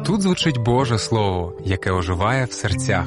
Тут звучить Боже Слово, яке оживає в серцях.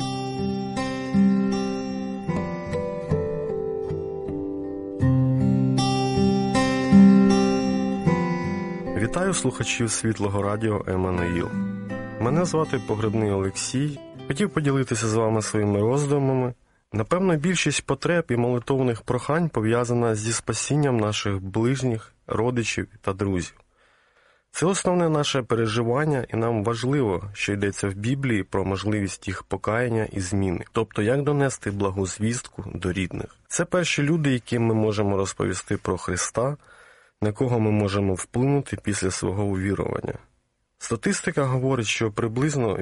Вітаю слухачів Світлого Радіо Еммануїл. Мене звати Погребний Олексій. Хотів поділитися з вами своїми роздумами. Напевно, більшість потреб і молитовних прохань пов'язана зі спасінням наших ближніх, родичів та друзів. Це основне наше переживання, і нам важливо, що йдеться в Біблії про можливість їх покаяння і зміни, тобто як донести благу звістку до рідних. Це перші люди, яким ми можемо розповісти про Христа, на кого ми можемо вплинути після свого увірування. Статистика говорить, що приблизно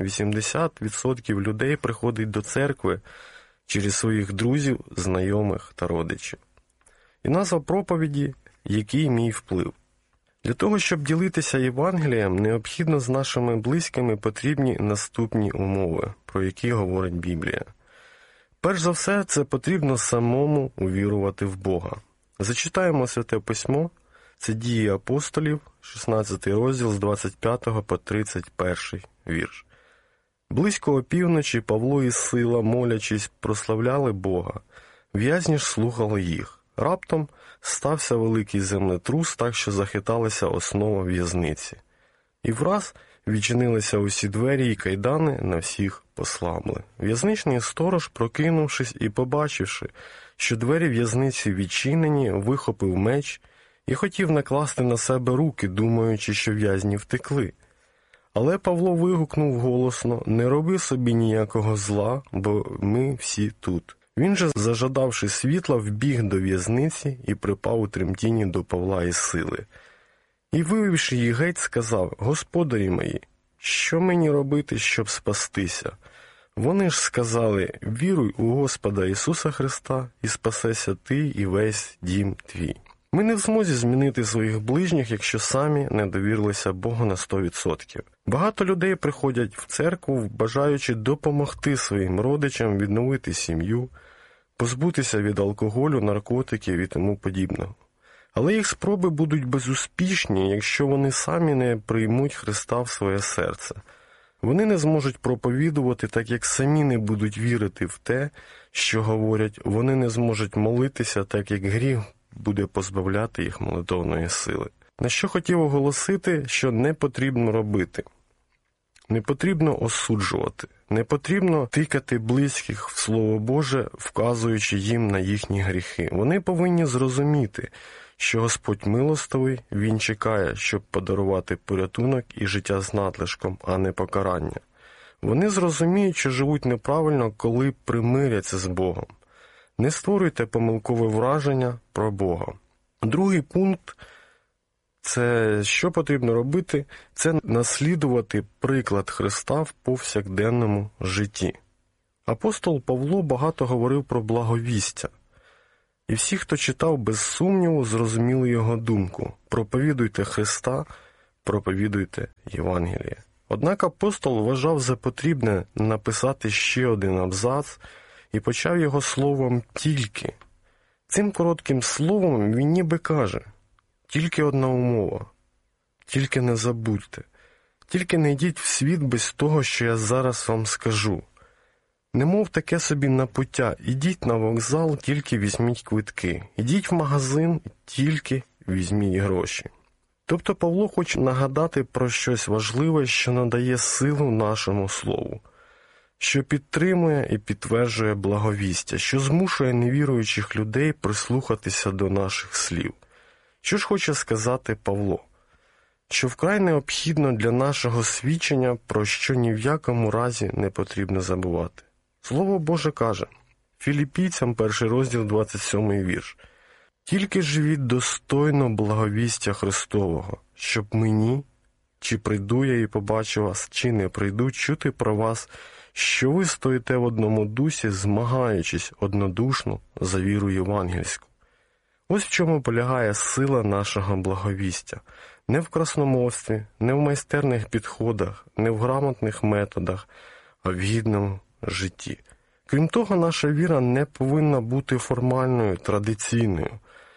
80% людей приходить до церкви через своїх друзів, знайомих та родичів. І назва проповіді «Який мій вплив?». Для того, щоб ділитися Євангелієм, необхідно з нашими близькими потрібні наступні умови, про які говорить Біблія. Перш за все, це потрібно самому увірувати в Бога. Зачитаємо Святе Письмо, це Дії апостолів, 16 розділ з 25 по 31 вірш. Близько опівночі Павло і Сила, молячись, прославляли Бога. В'язні ж слухали їх. Раптом стався великий землетрус, так що захиталася основа в'язниці. І враз відчинилися усі двері і кайдани на всіх послабли. В'язничний сторож, прокинувшись і побачивши, що двері в'язниці відчинені, вихопив меч і хотів накласти на себе руки, думаючи, що в'язні втекли. Але Павло вигукнув голосно: «Не роби собі ніякого зла, бо ми всі тут». Він же, зажадавши світла, вбіг до в'язниці і припав у тремтінні до Павла і Сили. І, вивівши їх геть, сказав: «Господарі мої, що мені робити, щоб спастися?» Вони ж сказали: «Віруй у Господа Ісуса Христа, і спасешся ти і весь дім твій». Ми не в змозі змінити своїх ближніх, якщо самі не довірилися Богу на 100%. Багато людей приходять в церкву, бажаючи допомогти своїм родичам відновити сім'ю, позбутися від алкоголю, наркотиків і тому подібного. Але їх спроби будуть безуспішні, якщо вони самі не приймуть Христа в своє серце. Вони не зможуть проповідувати, так як самі не будуть вірити в те, що говорять, вони не зможуть молитися, так як гріх буде позбавляти їх молитовної сили. На що хотів оголосити, що не потрібно робити. Не потрібно осуджувати, не потрібно тикати близьких в Слово Боже, вказуючи їм на їхні гріхи. Вони повинні зрозуміти, що Господь милостивий, Він чекає, щоб подарувати порятунок і життя з надлишком, а не покарання. Вони зрозуміють, що живуть неправильно, коли примиряться з Богом. Не створюйте помилкове враження про Бога. Другий пункт – це що потрібно робити? Це наслідувати приклад Христа в повсякденному житті. Апостол Павло багато говорив про благовістя. І всі, хто читав без сумніву, зрозуміли його думку. Проповідуйте Христа, проповідуйте Євангеліє. Однак апостол вважав за потрібне написати ще один абзац і почав його словом «тільки». Цим коротким словом він ніби каже: тільки одна умова, тільки не забудьте, тільки не йдіть в світ без того, що я зараз вам скажу. Немов таке собі напуття: ідіть на вокзал, тільки візьміть квитки, ідіть в магазин, тільки візьміть гроші. Тобто Павло хоче нагадати про щось важливе, що надає силу нашому слову, що підтримує і підтверджує благовістя, що змушує невіруючих людей прислухатися до наших слів. Що ж хоче сказати Павло? Що вкрай необхідно для нашого свідчення, про що ні в якому разі не потрібно забувати. Слово Боже каже, Філіпійцям 1 розділ 27 вірш: «Тільки живіть достойно благовістя Христового, щоб мені, чи прийду я і побачу вас, чи не прийду, чути про вас, що ви стоїте в одному дусі, змагаючись однодушно за віру євангельську». Ось в чому полягає сила нашого благовістя. Не в красномовстві, не в майстерних підходах, не в грамотних методах, а в гідному житті. Крім того, наша віра не повинна бути формальною, традиційною.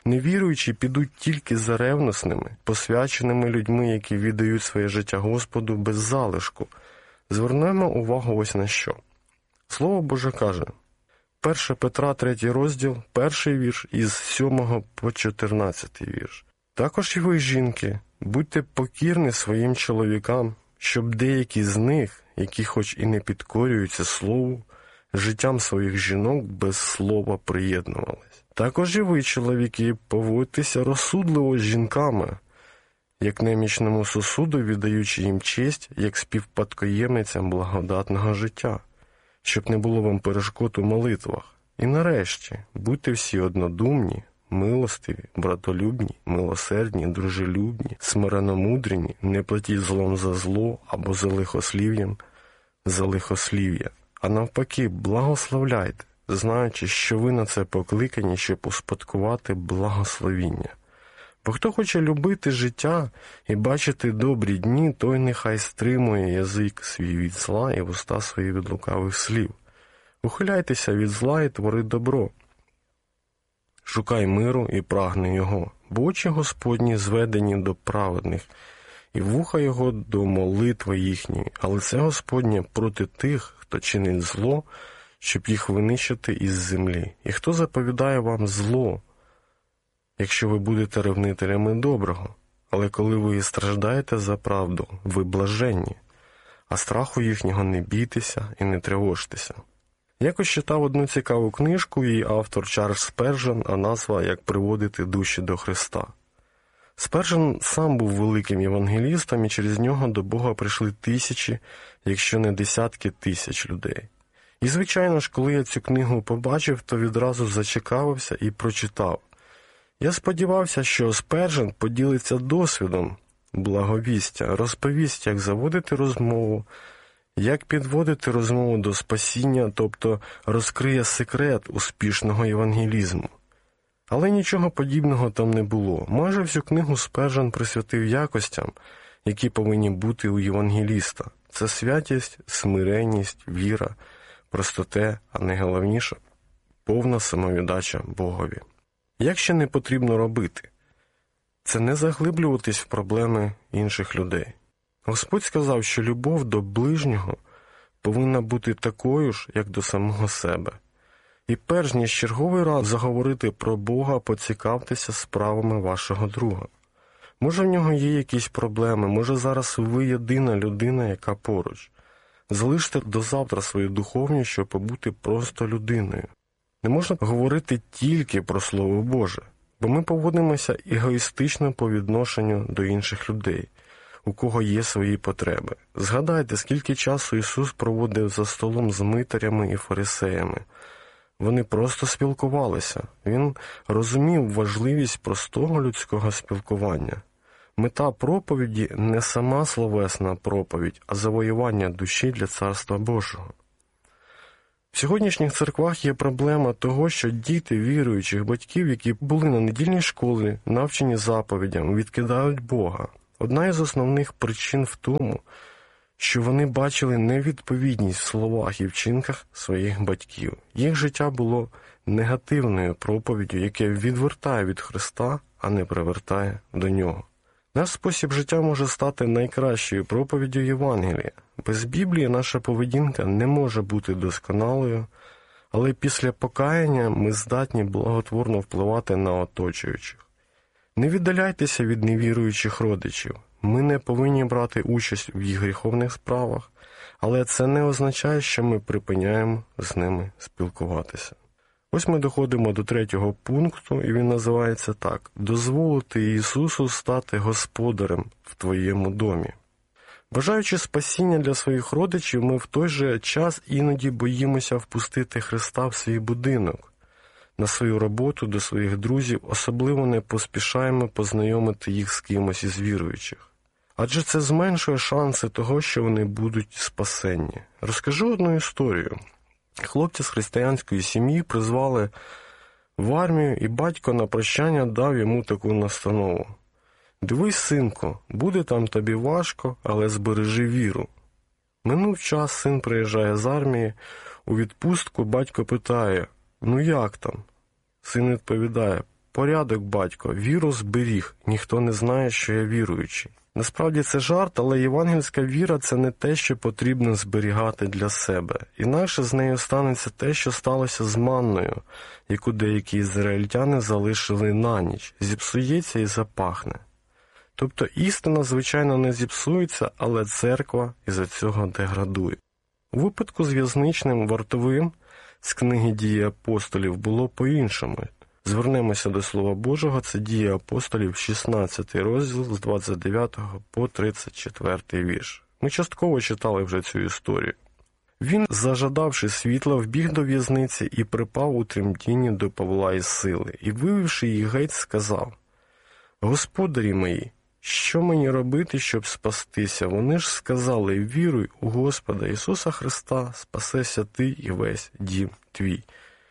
Невіруючі підуть тільки за ревносними, посвяченими людьми, які віддають своє життя Господу без залишку. Звернемо увагу ось на що. Слово Боже каже, 1 Петра, 3 розділ, 1 вірш, із 7 по 14 вірш. Також і ви, жінки, будьте покірні своїм чоловікам, щоб деякі з них, які хоч і не підкорюються слову, життям своїх жінок без слова приєднувались. Також і ви, чоловіки, поводьтеся розсудливо з жінками, як немічному сосуду, віддаючи їм честь, як співспадкоємицям благодатного життя, щоб не було вам перешкод у молитвах. І нарешті, будьте всі однодумні, милостиві, братолюбні, милосердні, дружелюбні, смиренномудрені, не платіть злом за зло або за лихослів'ям за лихослів'я, а навпаки, благословляйте, знаючи, що ви на це покликані, щоб успадкувати благословіння. Бо хто хоче любити життя і бачити добрі дні, той нехай стримує язик свій від зла і вуста свої від лукавих слів. Ухиляйтеся від зла і твори добро. Шукай миру і прагни його, бо очі Господні зведені до праведних, і вуха його до молитви їхньої, а лице Господнє проти тих, хто чинить зло, щоб їх винищити із землі. І хто заповідає вам зло, якщо ви будете ревнителями доброго, але коли ви страждаєте за правду, ви блаженні, а страху їхнього не бійтеся і не тривожтеся. Якось читав одну цікаву книжку, її автор Чарльз Спержен, а назва «Як приводити душі до Христа». Спержен сам був великим євангелістом, і через нього до Бога прийшли тисячі, якщо не десятки тисяч людей. І, звичайно ж, коли я цю книгу побачив, то відразу зацікавився і прочитав. Я сподівався, що Спержен поділиться досвідом благовістя, розповість, як заводити розмову, як підводити розмову до спасіння, тобто розкриє секрет успішного євангелізму. Але нічого подібного там не було. Майже всю книгу Спержен присвятив якостям, які повинні бути у євангеліста. Це святість, смиренність, віра, простоте, а найголовніше – повна самовіддача Богові. Як ще не потрібно робити? Це не заглиблюватись в проблеми інших людей. Господь сказав, що любов до ближнього повинна бути такою ж, як до самого себе. І перш ніж черговий раз заговорити про Бога, поцікавтеся справами вашого друга. Може, в нього є якісь проблеми, може, зараз ви єдина людина, яка поруч. Залиште до завтра свою духовність, щоб побути просто людиною. Не можна говорити тільки про Слово Боже, бо ми поводимося егоїстично по відношенню до інших людей, у кого є свої потреби. Згадайте, скільки часу Ісус проводив за столом з митарями і фарисеями. Вони просто спілкувалися. Він розумів важливість простого людського спілкування. Мета проповіді не сама словесна проповідь, а завоювання душі для Царства Божого. В сьогоднішніх церквах є проблема того, що діти віруючих батьків, які були на недільній школі, навчені заповідям, відкидають Бога. Одна із основних причин в тому, що вони бачили невідповідність в словах і вчинках своїх батьків. Їх життя було негативною проповіддю, яке відвертає від Христа, а не привертає до Нього. Наш спосіб життя може стати найкращою проповіддю Євангелія. Без Біблії наша поведінка не може бути досконалою, але після покаяння ми здатні благотворно впливати на оточуючих. Не віддаляйтеся від невіруючих родичів. Ми не повинні брати участь в їх гріховних справах, але це не означає, що ми припиняємо з ними спілкуватися. Ось ми доходимо до 3-го пункту, і він називається так: «Дозволити Ісусу стати господарем в твоєму домі». Бажаючи спасіння для своїх родичів, ми в той же час іноді боїмося впустити Христа в свій будинок, на свою роботу, до своїх друзів, особливо не поспішаємо познайомити їх з кимось із віруючих. Адже це зменшує шанси того, що вони будуть спасенні. Розкажу одну історію. Хлопця з християнської сім'ї призвали в армію, і батько на прощання дав йому таку настанову: «Дивись, синку, буде там тобі важко, але збережи віру». Минув час, син приїжджає з армії, у відпустку батько питає: «Ну як там?» Син відповідає: порядок, батько, віру зберіг, ніхто не знає, що я віруючий». Насправді це жарт, але євангельська віра – це не те, що потрібно зберігати для себе. Інакше з нею станеться те, що сталося з манною, яку деякі ізраїльтяни залишили на ніч, зіпсується і запахне. Тобто істина, звичайно, не зіпсується, але церква із-за цього деградує. У випадку з в'язничним вартовим з книги «Дії апостолів» було по-іншому. Звернемося до Слова Божого, це «Дії апостолів», 16 розділ з 29 по 34 вірш. Ми частково читали вже цю історію. Він, зажадавши світла, вбіг до в'язниці і припав у тремтінні до Павла і Сили, і, вивівши їх геть, сказав: «Господарі мої, що мені робити, щоб спастися?» Вони ж сказали: «Віруй у Господа Ісуса Христа, спасешся ти і весь дім твій».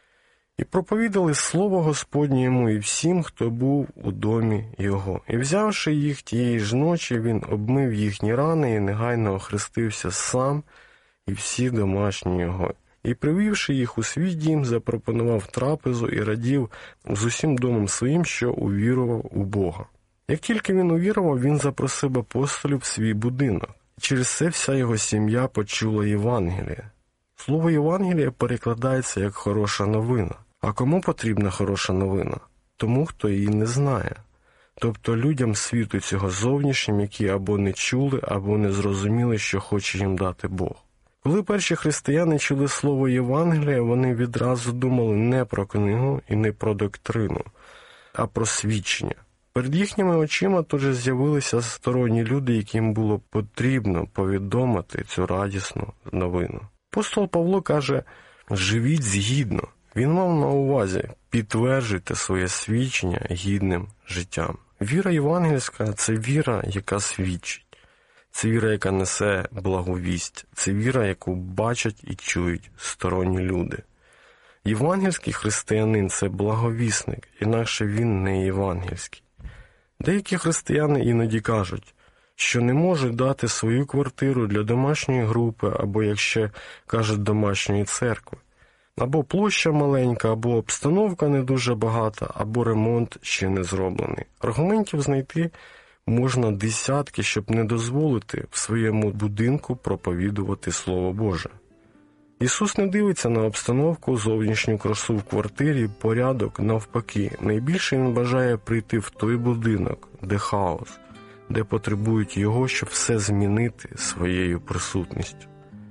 І проповідали слово Господнє йому і всім, хто був у домі його. І, взявши їх тієї ж ночі, він обмив їхні рани і негайно охрестився сам і всі домашні його. І, привівши їх у свій дім, запропонував трапезу і радів з усім домом своїм, що увірував у Бога. Як тільки він увірував, він запросив апостолів в свій будинок. І через це вся його сім'я почула Євангеліє. Слово «Євангеліє» перекладається як «хороша новина». А кому потрібна хороша новина? Тому, хто її не знає. Тобто людям світу цього зовнішнім, які або не чули, або не зрозуміли, що хоче їм дати Бог. Коли перші християни чули слово «Євангеліє», вони відразу думали не про книгу і не про доктрину, а про свідчення. Перед їхніми очима тут же з'явилися сторонні люди, яким було потрібно повідомити цю радісну новину. Апостол Павло каже: «Живіть згідно». Він мав на увазі: підтверджуйте своє свідчення гідним життям. Віра євангельська – це віра, яка свідчить. Це віра, яка несе благовість. Це віра, яку бачать і чують сторонні люди. Євангельський християнин – це благовісник, інакше він не євангельський. Деякі християни іноді кажуть, що не можуть дати свою квартиру для домашньої групи, або, як ще кажуть, домашньої церкви. Або площа маленька, або обстановка не дуже багата, або ремонт ще не зроблений. Аргументів знайти можна десятки, щоб не дозволити в своєму будинку проповідувати Слово Боже. Ісус не дивиться на обстановку, зовнішню красу в квартирі, порядок, навпаки. Найбільше Він бажає прийти в той будинок, де хаос, де потребують Його, щоб все змінити своєю присутністю.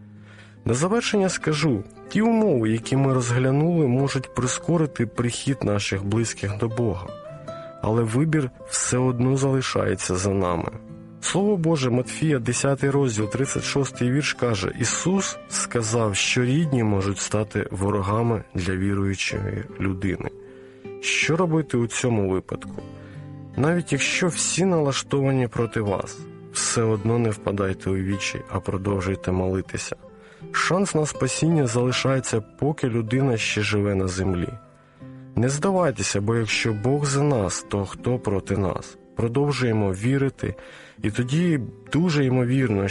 На завершення скажу, ті умови, які ми розглянули, можуть прискорити прихід наших близьких до Бога, але вибір все одно залишається за нами. Слово Боже, Матфія, 10 розділ, 36 вірш каже: «Ісус сказав, що рідні можуть стати ворогами для віруючої людини». Що робити у цьому випадку? Навіть якщо всі налаштовані проти вас, все одно не впадайте у відчай, а продовжуйте молитися. Шанс на спасіння залишається, поки людина ще живе на землі. Не здавайтеся, бо якщо Бог за нас, то хто проти нас? Продовжуємо вірити, і тоді дуже ймовірно,